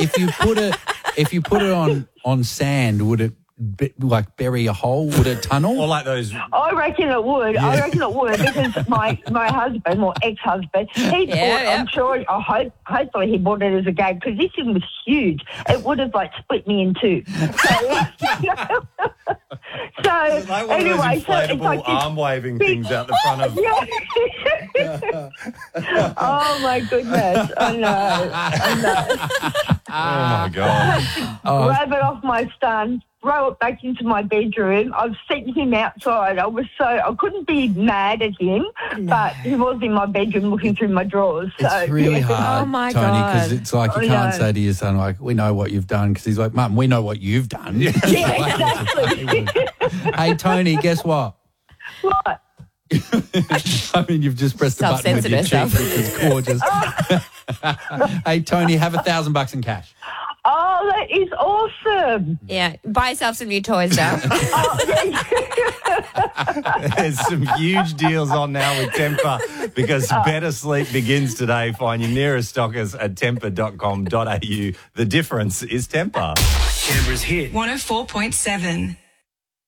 if you put it on sand, would it bury a hole? Would it tunnel? Or like those... I reckon it would. Yeah. I reckon it would because my husband, or ex-husband, he bought, I'm sure, hopefully he bought it as a gag because this thing was huge. It would have split me in two. So it's like one anyway, of those inflatable arm waving things out the front of... Oh my goodness. I know. Oh my God. Grab it off my son, throw it back into my bedroom. I've sent him outside. I couldn't be mad at him, but he was in my bedroom looking through my drawers. So. It's really hard, oh my Tony, God. because it's like you can't say to your son, we know what you've done, because he's like, Mum, we know what you've done. Yeah, exactly. Hey, Tony, guess what? What? I mean, you've just pressed the button with your cheek, which is gorgeous. Hey, Tony, have $1,000 in cash. Oh, that is awesome. Yeah, buy yourself some new toys now. There's some huge deals on now with Temper because better sleep begins today. Find your nearest stockers at temper.com.au. The difference is Temper. Canberra's hit 104.7.